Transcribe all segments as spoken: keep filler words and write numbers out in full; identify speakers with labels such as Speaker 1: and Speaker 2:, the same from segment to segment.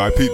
Speaker 1: I P,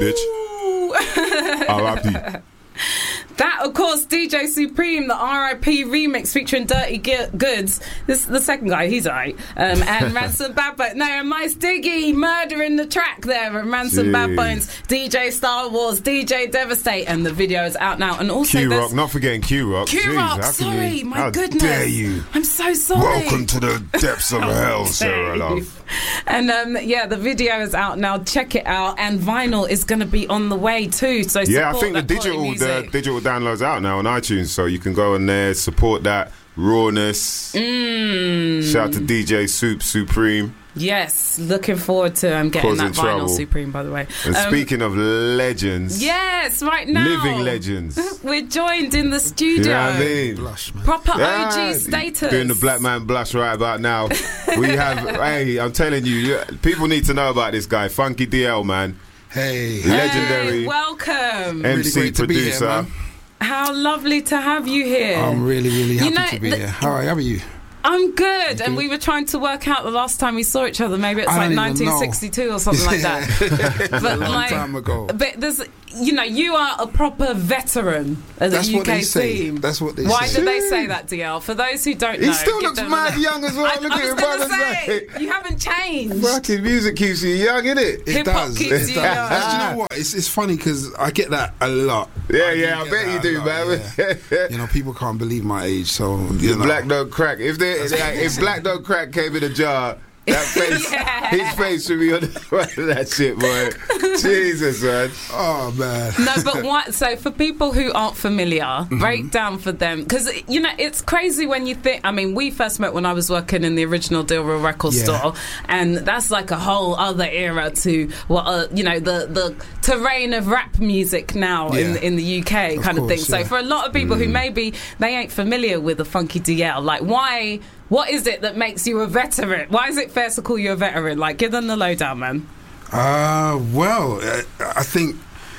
Speaker 1: bitch. R I P.
Speaker 2: That, of course, D J Supreme, the R I P remix featuring Dirty Goods. This the second guy, he's alright. Um, and Ransom Bad Bones. No, Mice Diggy murdering the track there. And Ransom Jeez. Bad Bones, D J Star Wars, D J Devastate, and the video is out now. And also
Speaker 1: Q Rock, not forgetting Q Rock.
Speaker 2: Q Rock, sorry, you, my
Speaker 1: how
Speaker 2: goodness.
Speaker 1: How dare you?
Speaker 2: I'm so sorry.
Speaker 1: Welcome to the depths of hell, Sarah Love.
Speaker 2: And um, yeah, the video is out now. Check it out. And vinyl is going to be on the way too. So
Speaker 1: yeah, I think the digital, the digital download's out now on iTunes, so you can go on there, support that rawness.
Speaker 2: Mm.
Speaker 1: Shout out to D J Soup Supreme.
Speaker 2: Yes, looking forward to um, getting
Speaker 1: Causing
Speaker 2: that vinyl
Speaker 1: trouble.
Speaker 2: Supreme, by the way.
Speaker 1: And
Speaker 2: um,
Speaker 1: speaking of legends,
Speaker 2: yes, right now,
Speaker 1: living legends,
Speaker 2: we're joined in the studio.
Speaker 1: You know what I mean?
Speaker 3: Blush, man.
Speaker 2: Proper
Speaker 1: yeah,
Speaker 2: O G status.
Speaker 1: Doing the black man blush right about now. We have, hey, I'm telling you, you, people need to know about this guy, Funky D L, man.
Speaker 3: Hey,
Speaker 1: legendary.
Speaker 2: Hey, welcome,
Speaker 1: M C
Speaker 3: really
Speaker 1: producer.
Speaker 3: Here,
Speaker 2: how lovely to have you here.
Speaker 3: I'm really, really happy
Speaker 2: you know,
Speaker 3: to be
Speaker 2: the,
Speaker 3: here. How are, how are you?
Speaker 2: I'm good,
Speaker 3: you
Speaker 2: and
Speaker 3: good?
Speaker 2: we were trying to work out the last time we saw each other. Maybe it's
Speaker 3: I
Speaker 2: like
Speaker 3: don't
Speaker 2: nineteen sixty-two or something like that. But
Speaker 3: a long
Speaker 2: like,
Speaker 3: time ago.
Speaker 2: But there's, you know, you are a proper veteran of the
Speaker 3: That's
Speaker 2: U K
Speaker 3: what they say.
Speaker 2: scene.
Speaker 3: That's what they
Speaker 2: Why
Speaker 3: say.
Speaker 2: do they say that, D L? For those who don't
Speaker 1: He
Speaker 2: know,
Speaker 1: still
Speaker 2: give
Speaker 1: looks
Speaker 2: them
Speaker 1: mad
Speaker 2: a-
Speaker 1: young as well.
Speaker 2: I,
Speaker 1: Look
Speaker 2: I
Speaker 1: at
Speaker 2: was
Speaker 1: him,
Speaker 2: gonna
Speaker 1: brother.
Speaker 2: say, you haven't changed.
Speaker 1: Fucking music keeps you young, innit?
Speaker 3: It
Speaker 2: Hip-hop
Speaker 3: does.
Speaker 2: keeps
Speaker 3: It
Speaker 2: you
Speaker 3: does.
Speaker 2: young.
Speaker 3: And you know what? It's it's funny because I get that a lot.
Speaker 1: Yeah,
Speaker 3: I do
Speaker 1: yeah, I
Speaker 3: get
Speaker 1: bet
Speaker 3: that
Speaker 1: you
Speaker 3: a
Speaker 1: do,
Speaker 3: lot,
Speaker 1: man.
Speaker 3: yeah. You know, people can't believe my age, so you
Speaker 1: The
Speaker 3: know.
Speaker 1: black don't crack. If they, like, if black don't crack came in a jar, that face,
Speaker 2: Yeah.
Speaker 1: his face should be on the front of that shit, boy. Jesus, man.
Speaker 3: Oh man.
Speaker 2: No, but what? So for people who aren't familiar,
Speaker 3: Mm-hmm.
Speaker 2: break down for them, because you know it's crazy when you think. I mean, we first met when I was working in the original Deal Real record
Speaker 3: Yeah.
Speaker 2: store, and that's like a whole other era to what uh, you know the the terrain of rap music now in
Speaker 3: Yeah.
Speaker 2: in the U K
Speaker 3: Of
Speaker 2: kind of thing.
Speaker 3: course,
Speaker 2: So
Speaker 3: yeah.
Speaker 2: for a lot of people who maybe they ain't familiar with the Funky D L, like why? What is it that makes you a veteran? Why is it fair to call you a veteran? Like, give them the lowdown, man.
Speaker 3: Uh, well, I, I think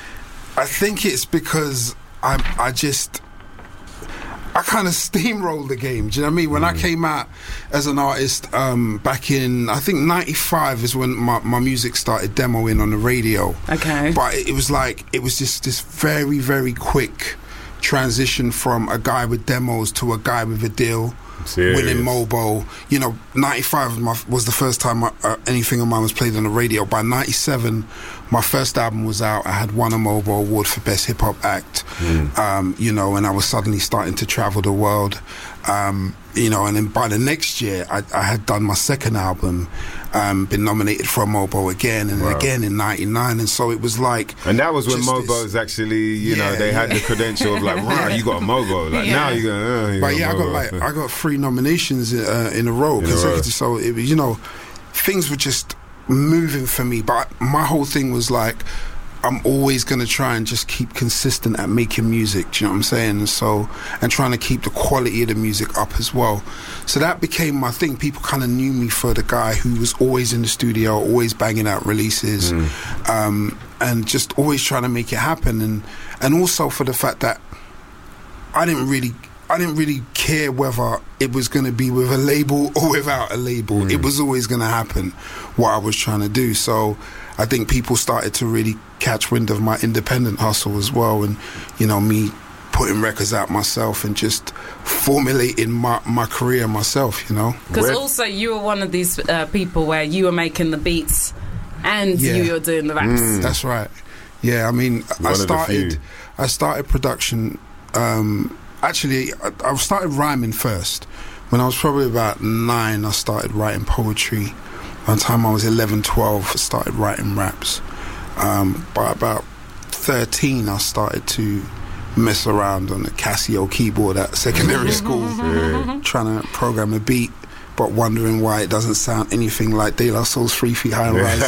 Speaker 3: I think it's because I I just I kind of steamrolled the game. Do you know what I mean? When I came out as an artist um, back in I think ninety-five is when my, my music started demoing on the radio.
Speaker 2: Okay.
Speaker 3: But it, it was like it was just this very very quick transition from a guy with demos to a guy with a deal.
Speaker 1: Serious.
Speaker 3: Winning Mobo, you know, ninety-five was, my, was the first time I, uh, anything of mine was played on the radio. By ninety-seven, my first album was out. I had won a Mobo Award for Best Hip Hop Act, mm. um, you know, and I was suddenly starting to travel the world, um, you know, and then by the next year, I, I had done my second album, um, been nominated for a Mobo again and
Speaker 1: wow.
Speaker 3: again in ninety-nine, and so it was like...
Speaker 1: And that was when Mobos
Speaker 3: this,
Speaker 1: actually, you
Speaker 3: yeah,
Speaker 1: know, they
Speaker 3: yeah.
Speaker 1: had the credential of like, wow, you got a Mobo. Like
Speaker 2: Yeah.
Speaker 1: now you got, uh, you
Speaker 3: But
Speaker 1: got
Speaker 3: yeah,
Speaker 1: a
Speaker 3: I got
Speaker 1: Mobo.
Speaker 3: like I got three nominations uh, in a row
Speaker 1: In a
Speaker 3: consecutive.
Speaker 1: row.
Speaker 3: So it was, you know, things were just moving for me. But my whole thing was like, I'm always going to try and just keep consistent at making music. Do you know what I'm saying? And so, and trying to keep the quality of the music up as well. So that became my thing. People kind of knew me for the guy who was always in the studio, always banging out releases, mm. um, and just always trying to make it happen. And and also for the fact that I didn't really. I didn't really care whether it was going to be with a label or without a label. Mm. It was always going to happen, what I was trying to do. So I think people started to really catch wind of my independent hustle as well, and, you know, me putting records out myself and just formulating my, my career myself, you know.
Speaker 2: Because also you were one of these uh, people where you were making the beats and
Speaker 3: Yeah.
Speaker 2: you were doing the raps.
Speaker 1: Mm.
Speaker 3: That's right. Yeah, I mean,
Speaker 1: One
Speaker 3: I
Speaker 1: of the
Speaker 3: started
Speaker 1: few.
Speaker 3: I started production... Um, Actually, I, I started rhyming first. When I was probably about nine, I started writing poetry. By the time I was eleven, twelve, I started writing raps. Um, by about thirteen, I started to mess around on the Casio keyboard at secondary school,
Speaker 1: Yeah.
Speaker 3: trying to program a beat, but wondering why it doesn't sound anything like De La Soul's Three Feet High and Rise.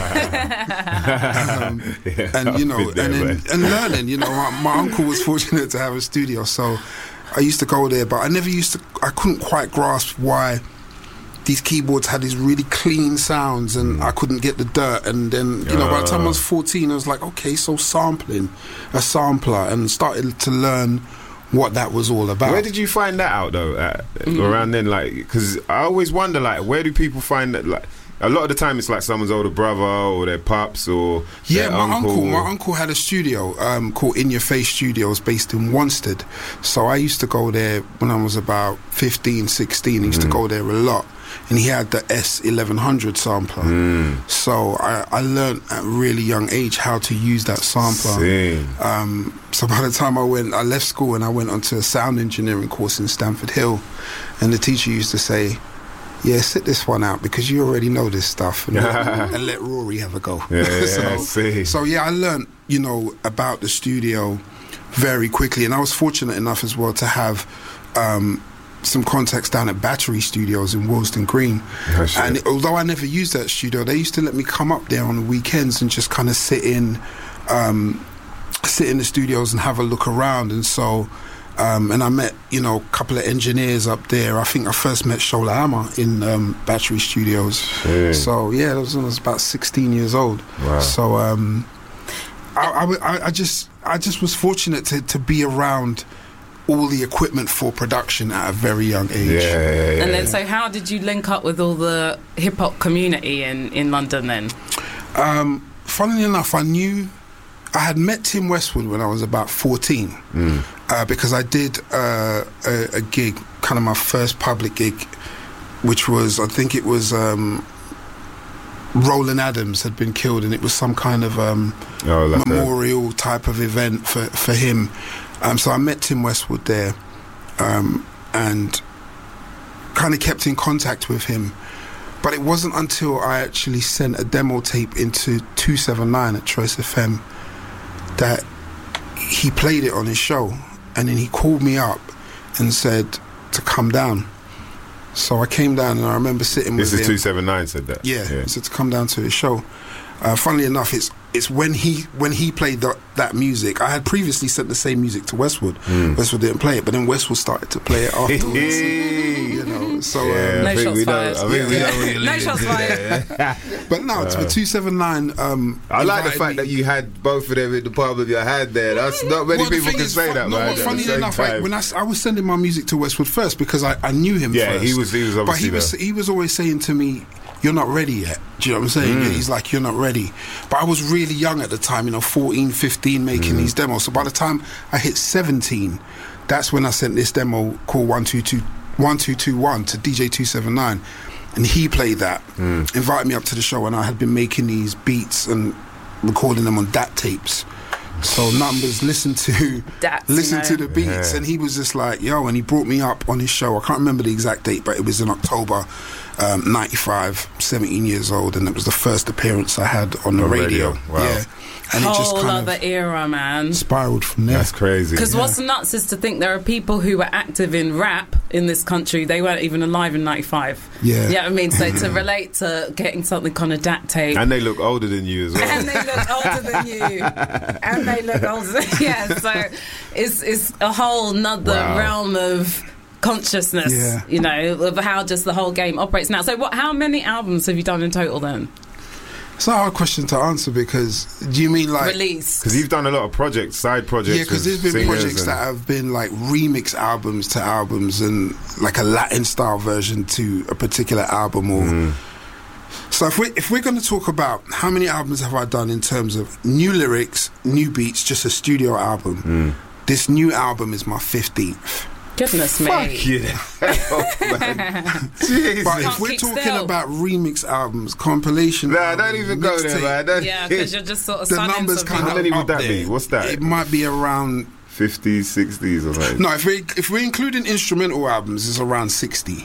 Speaker 3: um,
Speaker 1: Yeah,
Speaker 3: and you know,
Speaker 1: I've been
Speaker 3: and
Speaker 1: there,
Speaker 3: then,
Speaker 1: man.
Speaker 3: and learning. You know, my, my uncle was fortunate to have a studio, so I used to go there, but I never used to. I couldn't quite grasp why these keyboards had these really clean sounds, and I couldn't get the dirt. And then, you know, by the time I was fourteen, I was like, okay, so sampling, a sampler, and started to learn what that was all about.
Speaker 1: Where did you find that out though? At,
Speaker 2: Mm.
Speaker 1: Around then, like, because I always wonder, like, where do people find that? Like, a lot of the time it's like someone's older brother or their pops or
Speaker 3: yeah,
Speaker 1: their
Speaker 3: my
Speaker 1: uncle.
Speaker 3: uncle. My uncle had a studio um, called In Your Face Studios, based in Wanstead. So I used to go there when I was about fifteen, sixteen. I used mm. to go there a lot, and he had the S eleven hundred sampler. Mm. So I, I learned at a really young age how to use that sampler. Um, so by the time I went, I left school and I went onto a sound engineering course in Stamford Hill, and the teacher used to say, yeah, sit this one out because you already know this stuff, and, let, and let Rory have a go.
Speaker 1: Yeah,
Speaker 3: so,
Speaker 1: yeah, see.
Speaker 3: so yeah, I learned, you know, about the studio very quickly, and I was fortunate enough as well to have um, some contacts down at Battery Studios in Willesden Green. Oh, and it, although I never used that studio, they used to let me come up there on the weekends and just kind of sit in, um, sit in the studios and have a look around, and so. Um, and I met, you know, a couple of engineers up there. I think I first met Shola Hammer in um, Battery Studios. Hey. So yeah, that was when I was about sixteen years old.
Speaker 1: Wow.
Speaker 3: So um, I, I, I just, I just was fortunate to, to be around all the equipment for production at a very young age.
Speaker 1: Yeah, yeah, yeah.
Speaker 2: And then, so how did you link up with all the hip hop community in, in London then?
Speaker 3: Um, funnily enough, I knew. I had met Tim Westwood when I was about fourteen mm. uh, because I did uh, a, a gig, kind of my first public gig, which was, I think it was um, Roland Adams had been killed, and it was some kind of um, oh, like memorial that. type of event for, for him. Um, so I met Tim Westwood there um, and kind of kept in contact with him. But it wasn't until I actually sent a demo tape into two seventy-nine at Choice F M that he played it on his show, and then he called me up and said to come down. So I came down, and I remember sitting
Speaker 1: this
Speaker 3: with him.
Speaker 1: This is two seventy-nine said that?
Speaker 3: Yeah, yeah. He said to come down to his show. Uh, funnily enough, it's it's when he when he played the, that music. I had previously sent the same music to Westwood. Mm. Westwood didn't play it, but then Westwood started to play it afterwards. you know, so
Speaker 1: yeah,
Speaker 2: um,
Speaker 1: I
Speaker 2: no
Speaker 1: think
Speaker 2: shots
Speaker 1: we
Speaker 2: fired.
Speaker 1: Know, I think we know where you're
Speaker 2: no shots fired.
Speaker 3: But no, it's for two seventy-nine. Um,
Speaker 1: I like the fact
Speaker 3: me.
Speaker 1: that you had both of them in the palm of your hand there. That's not many
Speaker 3: well,
Speaker 1: people can
Speaker 3: is,
Speaker 1: say
Speaker 3: fun,
Speaker 1: that,
Speaker 3: no,
Speaker 1: man.
Speaker 3: Funny enough, like, when I, I was sending my music to Westwood first because I, I knew him.
Speaker 1: Yeah,
Speaker 3: first.
Speaker 1: he was. He was obviously.
Speaker 3: But he was.
Speaker 1: There.
Speaker 3: He was always saying to me, "You're not ready yet." Do you know what I'm saying? Mm. He's like, "You're not ready." But I was really young at the time, you know, fourteen, fifteen, making mm. these demos. So by the time I hit seventeen, that's when I sent this demo called one two two one two two one to D J two seventy-nine, and he played that, mm. invited me up to the show, and I had been making these beats and recording them on D A T tapes. So Numbers listened to
Speaker 2: That's,
Speaker 3: listen
Speaker 2: you know.
Speaker 3: to the beats, yeah. and he was just like, yo, and he brought me up on his show. I can't remember the exact date, but it was in October um, ninety-five, seventeen years old, and it was the first appearance I had on the
Speaker 1: on
Speaker 3: radio.
Speaker 1: radio. Wow.
Speaker 3: Yeah. And
Speaker 2: whole
Speaker 3: it just kind
Speaker 2: other
Speaker 3: of
Speaker 2: era, man.
Speaker 3: spiraled from there.
Speaker 1: That's crazy.
Speaker 2: Because
Speaker 3: yeah.
Speaker 2: what's nuts is to think there are people who were active in rap in this country. They weren't even alive in ninety-five.
Speaker 3: Yeah.
Speaker 2: You know what I mean? So to relate to getting something on a D A T tape.
Speaker 1: And they look older than you as well.
Speaker 2: And they look older than you. And they look older than Yeah, so it's, it's a whole nother
Speaker 1: wow.
Speaker 2: realm of consciousness,
Speaker 3: yeah.
Speaker 2: you know, of how just the whole game operates now. So what? How many albums have you done in total then?
Speaker 3: It's a hard question to answer because do you mean like
Speaker 2: release?
Speaker 1: Because you've done a lot of projects, side projects.
Speaker 3: Yeah, because there's been projects that have been like remix albums to albums and like a Latin style version to a particular album. Or mm. so if we if we're going to talk about how many albums have I done in terms of new lyrics, new beats, just a studio album, mm. this new album is my fifteenth.
Speaker 2: Goodness me.
Speaker 1: Fuck yeah. Oh, man. Jesus.
Speaker 3: But if
Speaker 2: Can't
Speaker 3: we're
Speaker 2: keep
Speaker 3: talking
Speaker 2: still.
Speaker 3: about remix albums, compilation
Speaker 1: Nah,
Speaker 3: albums,
Speaker 1: don't even go there,
Speaker 3: mixtape,
Speaker 1: man. Don't,
Speaker 2: Yeah, because you're just sort of
Speaker 3: the
Speaker 2: sunning
Speaker 3: numbers
Speaker 2: some
Speaker 3: kind
Speaker 2: people.
Speaker 1: How many would
Speaker 3: up
Speaker 1: that
Speaker 3: there.
Speaker 1: be? What's that?
Speaker 3: It might be around
Speaker 1: fifties, sixties or something?
Speaker 3: no, if we if we're including instrumental albums, it's around sixty.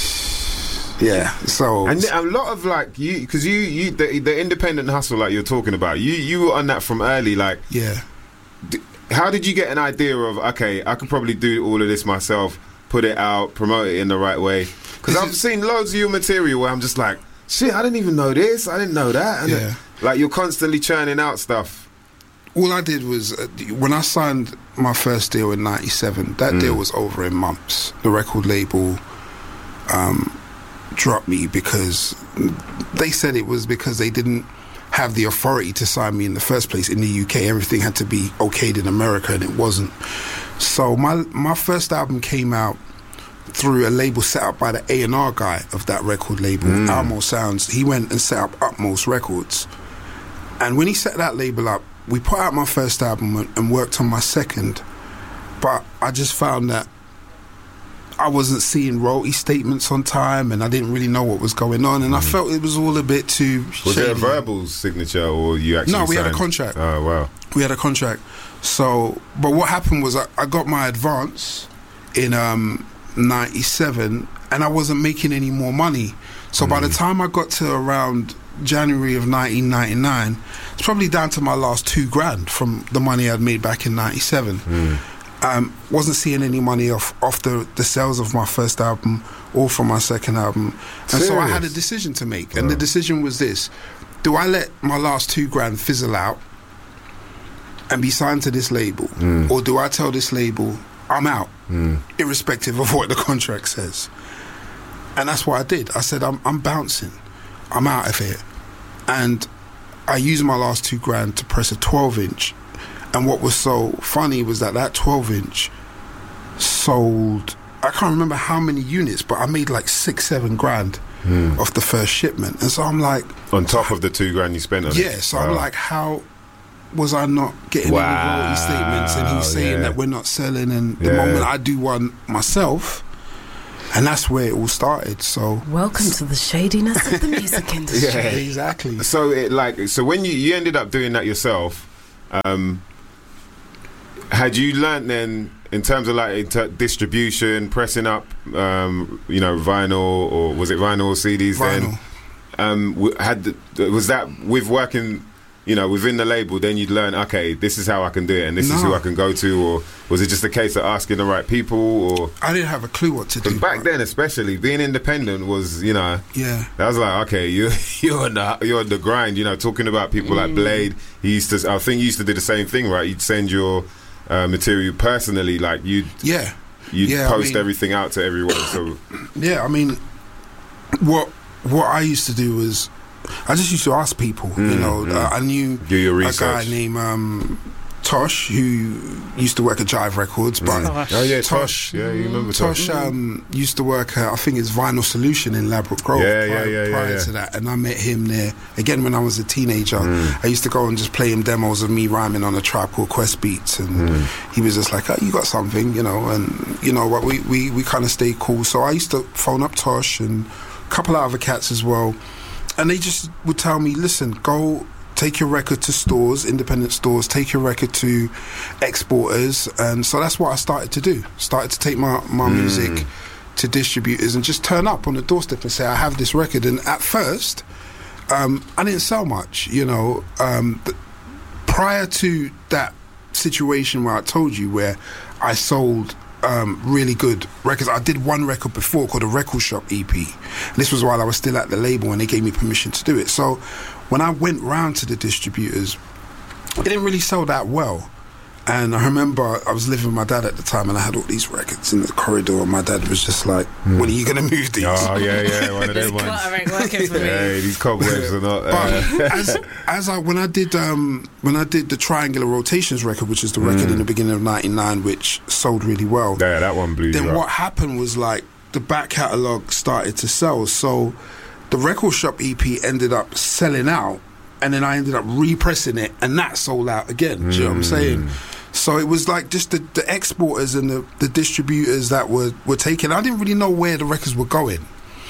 Speaker 3: Yeah, so
Speaker 1: And a lot of like you, because you, you the, the independent hustle like you're talking about, you you were on that from early. Like,
Speaker 3: yeah.
Speaker 1: d- how did you get an idea of okay, I could probably do all of this myself, put it out, promote it in the right way? Because I've seen loads of your material where I'm just like, shit, I didn't even know this, I didn't know that, and
Speaker 3: Yeah.
Speaker 1: like you're constantly churning out stuff.
Speaker 3: All I did was uh, when I signed my first deal in ninety-seven, that
Speaker 1: Mm.
Speaker 3: deal was over in months. The record label um, dropped me because they said it was because they didn't have the authority to sign me in the first place. In the U K, everything had to be okayed in America, and it wasn't. So my my first album came out through a label set up by the A and R guy of that record label, mm. Almo Sounds. He went and set up Utmost Records. And when he set that label up, we put out my first album and, and worked on my second. But I just found that I wasn't seeing royalty statements on time, and I didn't really know what was going on, and mm. I felt it was all a bit too
Speaker 1: Was
Speaker 3: shady.
Speaker 1: it a verbal signature, or you actually
Speaker 3: No, we
Speaker 1: signed?
Speaker 3: had a contract.
Speaker 1: Oh, wow.
Speaker 3: We had a contract. So, but what happened was I, I got my advance in um, ninety-seven, and I wasn't making any more money. So mm. by the time I got to around January of nineteen ninety-nine, it's probably down to my last two grand from the money I'd made back in ninety-seven. Mm. Um, wasn't seeing any money off, off the, the sales of my first album or from my second album. And
Speaker 1: Serious?
Speaker 3: so I had a decision to make. And
Speaker 1: oh.
Speaker 3: the decision was this. Do I let my last two grand fizzle out and be signed to this label? Mm. Or do I tell this label, I'm out, mm. irrespective of what the contract says? And that's what I did. I said, I'm, I'm bouncing. I'm out of here. And I used my last two grand to press a twelve inch. And what was so funny was that that twelve inch sold, I can't remember how many units, but I made like six, seven grand mm. off the first shipment. And so I'm like...
Speaker 1: On top of the two grand you spent on
Speaker 3: yeah,
Speaker 1: it?
Speaker 3: Yeah, so
Speaker 1: wow.
Speaker 3: I'm like, how was I not getting
Speaker 1: wow.
Speaker 3: any royalty statements? And he's saying
Speaker 1: yeah.
Speaker 3: that we're not selling. And the
Speaker 1: yeah.
Speaker 3: moment I do one myself... And that's where it all started. So
Speaker 2: welcome to the shadiness of the music industry.
Speaker 3: Yeah, exactly.
Speaker 1: So it like so when you, you ended up doing that yourself, um, had you learnt then in terms of like inter- distribution, pressing up, um, you know, vinyl, or was it vinyl or C Ds?
Speaker 3: Vinyl.
Speaker 1: Then um, w- had the, was that with working, you know, within the label? Then you'd learn, okay, this is how I can do it, and this
Speaker 3: no.
Speaker 1: is who I can go to, or was it just a case of asking the right people? Or
Speaker 3: I didn't have a clue what to do.
Speaker 1: back then, especially being independent was, you know,
Speaker 3: yeah,
Speaker 1: that was like, okay, you you're on the you're on the grind, you know, talking about people mm. like Blade. He used to, I think, you used to do the same thing, right? You'd send your uh, material personally, like you'd
Speaker 3: yeah,
Speaker 1: you'd
Speaker 3: yeah,
Speaker 1: post
Speaker 3: I mean,
Speaker 1: everything out to everyone. So
Speaker 3: yeah, I mean, what what I used to do was I just used to ask people. Mm, you know, mm. uh, I knew
Speaker 1: do your research.
Speaker 3: A guy named um, Tosh who used to work at Jive Records, but
Speaker 1: mm. oh yeah,
Speaker 3: Tosh,
Speaker 1: Tosh, yeah, you remember Tosh?
Speaker 3: Tosh um, used to work at, I think it's Vinyl Solution in Ladbroke Grove.
Speaker 1: Yeah,
Speaker 3: prior,
Speaker 1: yeah, yeah,
Speaker 3: prior
Speaker 1: yeah, yeah.
Speaker 3: to that, and I met him there again when I was a teenager. Mm. I used to go and just play him demos of me rhyming on a Tribe Called Quest beats, and mm. he was just like, "Oh, you got something," you know, and you know what, we we we kind of stayed cool. So I used to phone up Tosh and a couple of other cats as well. And they just would tell me, listen, go take your record to stores, independent stores, take your record to exporters. And so that's what I started to do. Started to take my, my mm. music to distributors and just turn up on the doorstep and say, I have this record. And at first, um, I didn't sell much, you know. Um, but prior to that situation where I told you, where I sold... Um, really good records. I did one record before called a Record Shop E P. And this was while I was still at the label and they gave me permission to do it. So when I went round to the distributors, it didn't really sell that well. And I remember I was living with my dad at the time and I had all these records in the corridor and my dad was just like, mm. when are you going to move these?
Speaker 1: Oh, yeah, yeah, one of
Speaker 2: this
Speaker 1: them ones.
Speaker 2: clutter ain't working for me.
Speaker 1: Yeah, these cobwebs are not... Uh,
Speaker 3: but as, as I, when I did um, when I did the Triangular Rotations record, which is the record mm. in the beginning of ninety-nine, which sold really well.
Speaker 1: Yeah, that one blew
Speaker 3: Then
Speaker 1: you
Speaker 3: what
Speaker 1: up.
Speaker 3: happened was like the back catalogue started to sell. So the Record Shop E P ended up selling out and then I ended up repressing it and that sold out again. Mm. Do you know what I'm saying? So it was like just the, the exporters and the, the distributors that were, were taking. I didn't really know where the records were going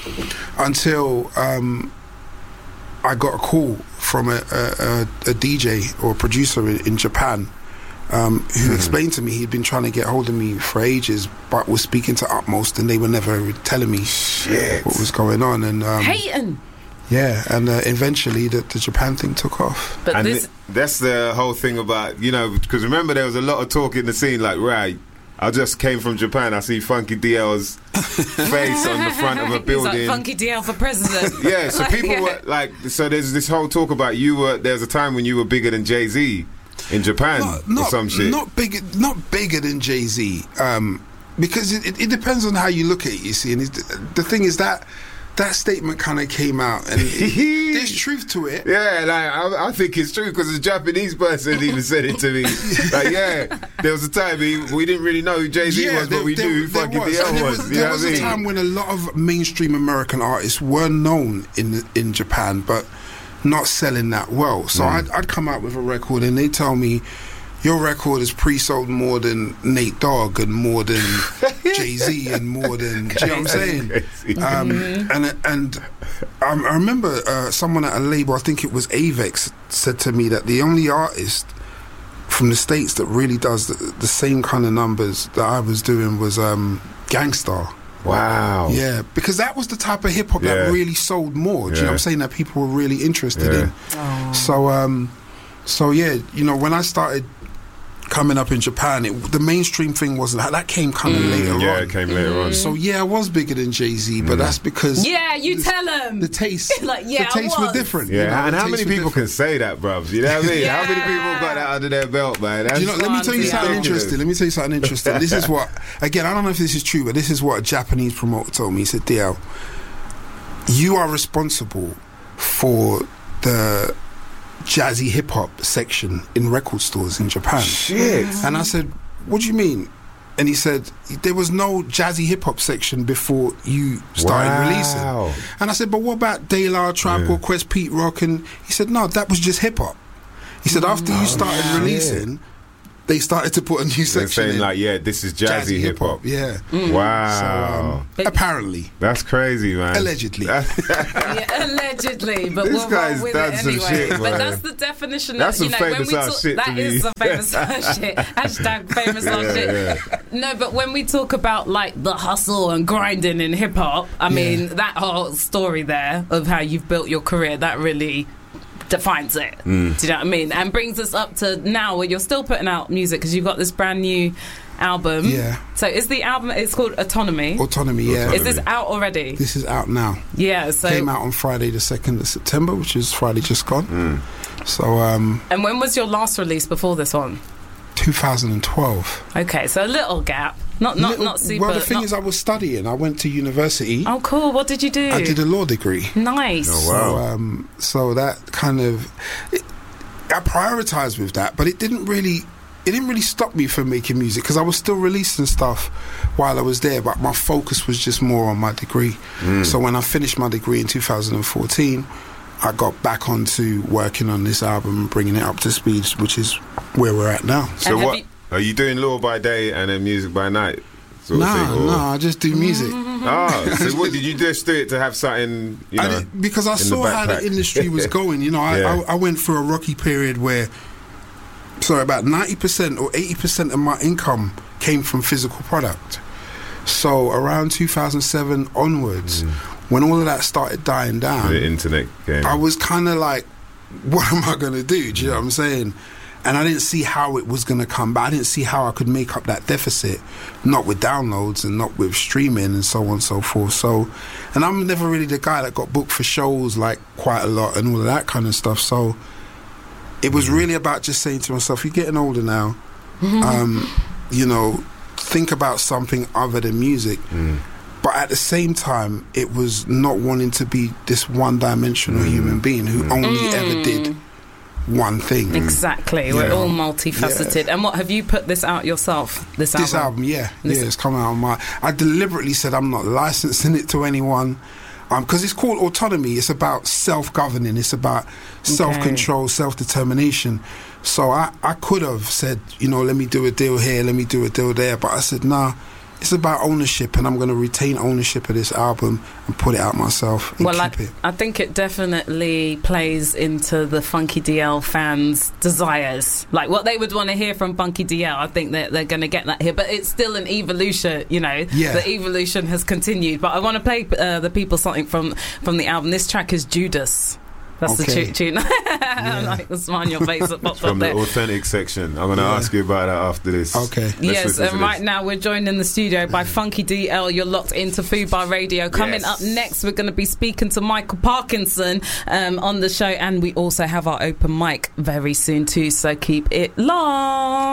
Speaker 3: until um, I got a call from a, a, a D J or a producer in, in Japan um, who mm-hmm. explained to me he'd been trying to get hold of me for ages, but was speaking to Utmost and they were never telling me
Speaker 1: Shit.
Speaker 3: what was going on. And um,
Speaker 2: Hating.
Speaker 3: yeah, and uh, eventually the, the Japan thing took off.
Speaker 2: But
Speaker 1: and
Speaker 2: this...
Speaker 1: th- that's the whole thing about, you know, because remember there was a lot of talk in the scene like, right, I just came from Japan, I see Funky D L's face on the front of a building.
Speaker 2: He's like Funky D L for president.
Speaker 1: Yeah, so
Speaker 2: like,
Speaker 1: people
Speaker 2: yeah.
Speaker 1: were like, so there's this whole talk about you were, there's a time when you were bigger than Jay-Z in Japan
Speaker 3: not,
Speaker 1: or
Speaker 3: not,
Speaker 1: some shit.
Speaker 3: Not bigger, not bigger than Jay-Z, um, because it, it, it depends on how you look at it, you see. And it's, the thing is that that statement kind of came out, and it, there's truth to it.
Speaker 1: Yeah, like I, I think it's true because a Japanese person even said it to me. Like, yeah, there was a time we, we didn't really know who Jay-Z
Speaker 3: Yeah,
Speaker 1: was,
Speaker 3: there-
Speaker 1: but we
Speaker 3: there-
Speaker 1: knew who
Speaker 3: there
Speaker 1: fucking
Speaker 3: was.
Speaker 1: D L
Speaker 3: And there
Speaker 1: was.
Speaker 3: was,
Speaker 1: You
Speaker 3: there
Speaker 1: know
Speaker 3: was
Speaker 1: what I
Speaker 3: a
Speaker 1: mean?
Speaker 3: time when a lot of mainstream American artists were known in in Japan, but not selling that well. So I'd, I'd come out with a record, and they tell me, your record is pre-sold more than Nate Dogg and more than Jay-Z and more than, do you know what I'm saying? Um, and and um, I remember uh, someone at a label, I think it was Avex, said to me that the only artist from the States that really does the, the same kind of numbers that I was doing was um, Gangstar.
Speaker 1: Wow.
Speaker 3: Yeah, because that was the type of hip hop
Speaker 1: Yeah.
Speaker 3: that really sold more. Do you know
Speaker 1: Yeah.
Speaker 3: what I'm saying? That people were really interested
Speaker 1: Yeah.
Speaker 3: in. So, um, so yeah, you know, when I started coming up in Japan, it, the mainstream thing wasn't that. That came kind of later
Speaker 1: Yeah,
Speaker 3: on.
Speaker 1: it came later on.
Speaker 3: So yeah, I was bigger than Jay-Z, but that's because
Speaker 2: Yeah, you
Speaker 3: the,
Speaker 2: tell them.
Speaker 3: the taste,
Speaker 2: Like, yeah,
Speaker 3: the
Speaker 2: I
Speaker 3: tastes were
Speaker 2: was.
Speaker 3: different.
Speaker 1: Yeah,
Speaker 3: you know,
Speaker 1: and
Speaker 3: the
Speaker 1: how many
Speaker 3: tastes were
Speaker 1: people can
Speaker 3: different.
Speaker 1: say that, bruv? You know what I mean? How many people got that under their belt, man? That's
Speaker 3: Do you know, let me tell you
Speaker 2: Yeah.
Speaker 3: something
Speaker 1: ridiculous.
Speaker 3: interesting. Let me tell you something interesting. This is what, again, I don't know if this is true, but this is what a Japanese promoter told me. He said, D L, you are responsible for the jazzy hip hop section in record stores in Japan.
Speaker 1: Shit.
Speaker 3: And I said, what do you mean? And he said, there was no jazzy hip hop section before you started
Speaker 1: Wow.
Speaker 3: releasing. And I said, but what about De La, Tribe
Speaker 1: Yeah.
Speaker 3: Called Quest, Pete Rock? And he said, no, that was just hip hop. He said, after you started
Speaker 1: shit.
Speaker 3: releasing, they started to put a new
Speaker 1: They're
Speaker 3: section
Speaker 1: saying
Speaker 3: in.
Speaker 1: like, yeah, this is jazzy, hip hop.
Speaker 3: Yeah.
Speaker 1: Wow.
Speaker 3: So, um,
Speaker 2: But-
Speaker 3: apparently.
Speaker 1: That's crazy, man.
Speaker 3: Allegedly.
Speaker 2: Yeah, allegedly, but
Speaker 1: This
Speaker 2: we'll
Speaker 1: guy's
Speaker 2: roll with
Speaker 1: done
Speaker 2: it
Speaker 1: some
Speaker 2: anyway.
Speaker 1: shit,
Speaker 2: but
Speaker 1: man.
Speaker 2: that's the definition
Speaker 1: That's
Speaker 2: of, you
Speaker 1: some
Speaker 2: know, when
Speaker 1: famous
Speaker 2: we
Speaker 1: ass
Speaker 2: talk,
Speaker 1: shit to
Speaker 2: that
Speaker 1: me.
Speaker 2: is the famous ass shit. Hashtag famous ass shit. No, but when we talk about like the hustle and grinding in hip hop, I mean, that whole story there of how you've built your career, that really defines it.
Speaker 1: Mm.
Speaker 2: Do you know what I mean? And brings us up to now where you're still putting out music because you've got this brand new album.
Speaker 3: Yeah.
Speaker 2: So is the album, it's called Autonomy.
Speaker 3: Autonomy, yeah.
Speaker 2: Is this out already?
Speaker 3: This is out now.
Speaker 2: Yeah, so
Speaker 3: Came out on Friday the second of September, which is Friday just gone. So, um,
Speaker 2: and when was your last release before this one?
Speaker 3: two thousand twelve.
Speaker 2: Okay, so a little gap. Not not
Speaker 3: Little-
Speaker 2: not super.
Speaker 3: Well, the thing
Speaker 2: not-
Speaker 3: is, I was studying. I went to university.
Speaker 2: oh, cool. What did you do?
Speaker 3: I did a law degree.
Speaker 2: Nice.
Speaker 1: Oh, wow.
Speaker 3: So, um, so that kind of, it, I prioritized with that, but it didn't really, it didn't really stop me from making music because I was still releasing stuff while I was there. But my focus was just more on my degree. So when I finished my degree in two thousand fourteen, I got back onto working on this album and bringing it up to speed, which is where we're at now.
Speaker 1: So
Speaker 2: And have
Speaker 1: what?
Speaker 2: you-
Speaker 1: Are you doing law by day and then music by night? Sort of
Speaker 3: No,
Speaker 1: thing, or-
Speaker 3: no, I just do music.
Speaker 1: Oh, so what did you just do it to have something? You
Speaker 3: I
Speaker 1: know,
Speaker 3: did, because I
Speaker 1: in the
Speaker 3: saw how the
Speaker 1: backpack?
Speaker 3: industry was going. You know, I,
Speaker 1: Yeah.
Speaker 3: I, I went through a rocky period where, sorry, about ninety percent or eighty percent of my income came from physical product. So around two thousand seven onwards, when all of that started dying down,
Speaker 1: the internet game.
Speaker 3: I was kind of like, what am I going to do? Do you know what I'm saying? And I didn't see how it was going to come back. I didn't see how I could make up that deficit, not with downloads and not with streaming and so on and so forth. So, and I'm never really the guy that got booked for shows like quite a lot and all of that kind of stuff. So it was really about just saying to myself, you're getting older now, um, you know, think about something other than music. But at the same time, it was not wanting to be this one-dimensional human being who only ever did one thing.
Speaker 2: Exactly. We're
Speaker 3: Yeah.
Speaker 2: all multifaceted. And what have you put this out yourself? This album.
Speaker 3: This album, yeah,
Speaker 2: This-
Speaker 3: yeah, it's coming out on my. I deliberately said I'm not licensing it to anyone, because it's called Autonomy. It's about self-governing. It's about self-control, self-determination. So I, I could have said, you know, let me do a deal here, let me do a deal there, but I said, nah. It's about ownership, and I'm going to retain ownership of this album and put it out myself and
Speaker 2: Well, I,
Speaker 3: keep it.
Speaker 2: I think it definitely plays into the Funky D L fans' desires. Like what they would want to hear from Funky D L, I think that they're going to get that here. But it's still an evolution, you know.
Speaker 3: Yeah.
Speaker 2: The evolution has continued. But I want to play uh, the people something from, from the album. This track is Judas. That's
Speaker 3: Okay.
Speaker 2: the tune. I like the smile on your face that popped up
Speaker 1: From the
Speaker 2: there.
Speaker 1: authentic section. I'm going to
Speaker 3: Yeah.
Speaker 1: ask you about that after this.
Speaker 3: Okay.
Speaker 1: Let's
Speaker 2: Yes,
Speaker 1: listen to
Speaker 2: and right
Speaker 1: this.
Speaker 2: now we're joined in the studio by Funky D L. You're locked into Food Bar Radio. Coming
Speaker 1: Yes.
Speaker 2: up next, we're going to be speaking to Michael Parkinson um, on the show, and we also have our open mic very soon too, so keep it locked.